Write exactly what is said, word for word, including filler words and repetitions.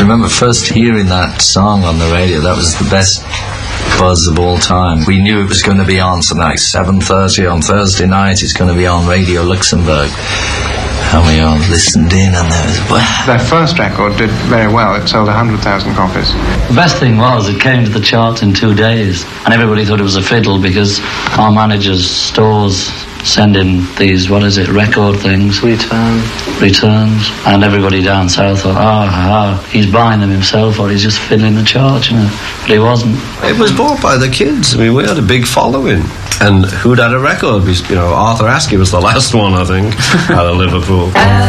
remember first hearing that song on the radio. That was the best buzz of all time. We knew it was going to be on tonight, seven thirty on Thursday night. It's going to be on Radio Luxembourg. And we all listened in, and there was... Wow. Their first record did very well. It sold one hundred thousand copies. The best thing was it came to the charts in two days, and everybody thought it was a fiddle because our managers' stores send in these, what is it, record things? Return. Returns. And everybody down south thought, ah, ah, ah, he's buying them himself or he's just fiddling the charge, you know. But he wasn't. It was bought by the kids. I mean, we had a big following. And who'd had a record? You know, Arthur Askey was the last one, I think, out of Liverpool.